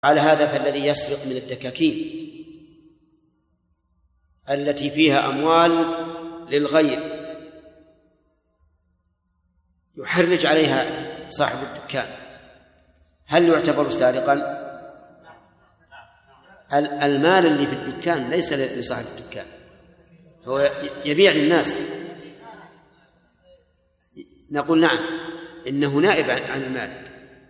على هذا فالذي يسرق من الدكاكين التي فيها أموال للغير يحرج عليها صاحب الدكان، هل يعتبر سارقا؟ المال اللي في الدكان ليس لصاحب الدكان، هو يبيع للناس. نقول نعم إنه نائب عن المالك.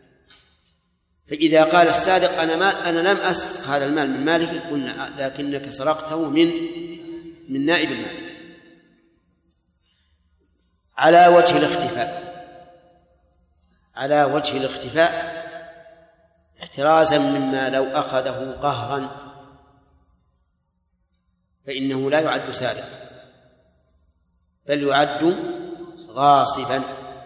فإذا قال السارق أنا لم أسرق هذا المال من مالك، قلنا لكنك سرقته من نائب المالك على وجه الاختفاء احترازا مما لو أخذه قهرا فإنه لا يعد سارق بل يعد غاصبا.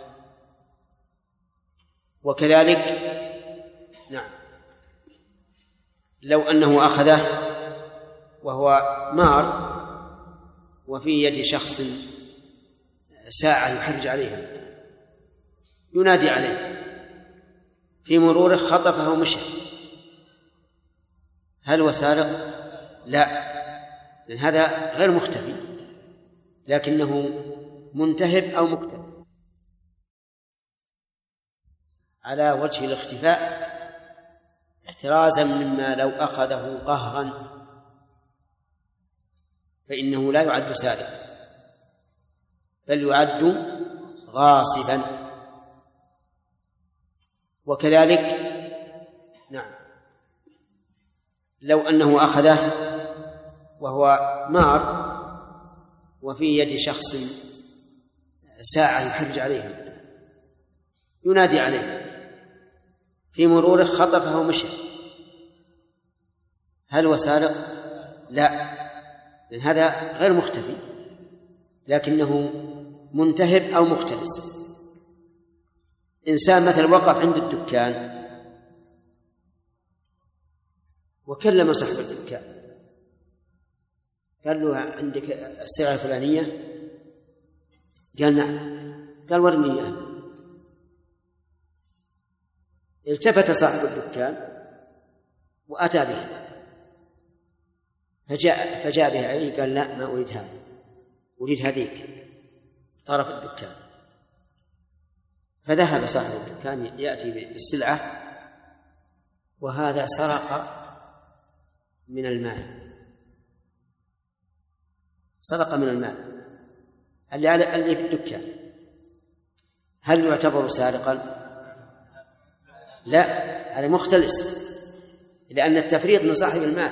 وكذلك نعم لو أنه أخذه وهو مار وفي يد شخص ساعة يحرج عليها مثلا، ينادي عليه، في مروره خطفه ومشى، هل هو سارق؟ لا، لأن هذا غير مختفي لكنه منتهب أو مكتب. على وجه الاختفاء احترازا مما لو أخذه قهرا فإنه لا يعد سارق بل يعد غاصبا. وكذلك نعم لو أنه أخذه وهو مار وفي يد شخص ساعة يحرج عليها مثلا، ينادي عليه، في مروره خطفه ومشى، هل هو سارق؟ لا، لأن هذا غير مختفي لكنه منتهب أو مختلس. إنسان مثلا وقف عند الدكان وكلم صاحب الدكان قال له عندك السلعة الفلانية؟ قال نعم. قال ورني إياها. التفت صاحب الدكان وأتى بها فجاء بها عليه، قال لا ما أريد هذه، أريد هذيك طرف الدكان. فذهب صاحب الدكان يأتي بالسلعة وهذا سرق من المال، سرق من المال اللي في الدكان، هل يعتبر سارقا؟ لا، هذا مختلس، لأن التفريط من صاحب المال.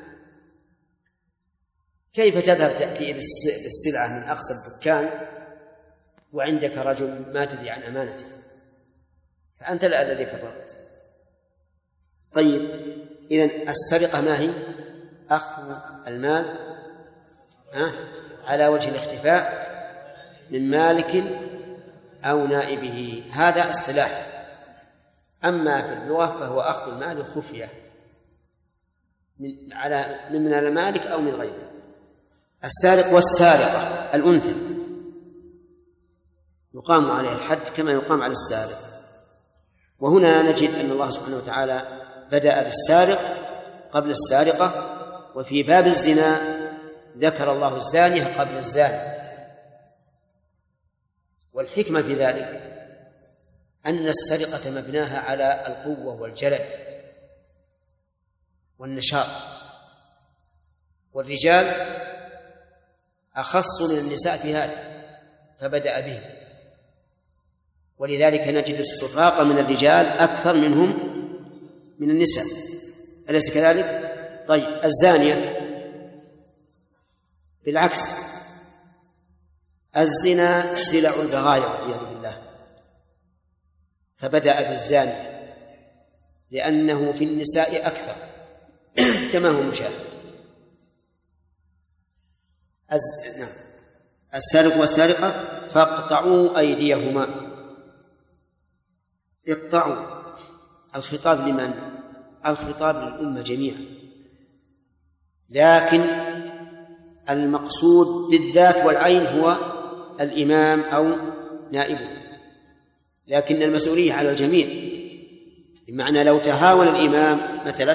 كيف تذهب تأتي بالسلعة من أقصى الدكان وعندك رجل ما تدري عن أمانته، فأنت الذي فرطت. طيب إذن السرقة ما هي؟ أخذ المال على وجه الاختفاء من مالك أو نائبه، هذا اصطلاح. أما في اللغة فهو أخذ المال خفية من المالك أو من غيره. السارق والسارقة الأنثى يقام عليه الحد كما يقام على السارق. وهنا نجد أن الله سبحانه وتعالى بدأ بالسارق قبل السارقة، وفي باب الزنا ذكر الله الزانية قبل الزاني. والحكمة في ذلك أن السرقة مبناها على القوة والجلد والنشاط، والرجال أخص من النساء في هذا فبدأ به، ولذلك نجد السراقة من الرجال أكثر منهم من النساء، أليس كذلك؟ طيب الزانية بالعكس، الزنا سلع البغايا والعياذ بالله، فبدأ بالزانية لأنه في النساء أكثر كما هو مشاهد. السارق والسارقة فاقطعوا أيديهما. اقطعوا، الخطاب لمن؟ الخطاب للأمة جميعا، لكن المقصود بالذات والعين هو الإمام أو نائبه، لكن المسؤولية على الجميع. بمعنى لو تهاون الإمام مثلا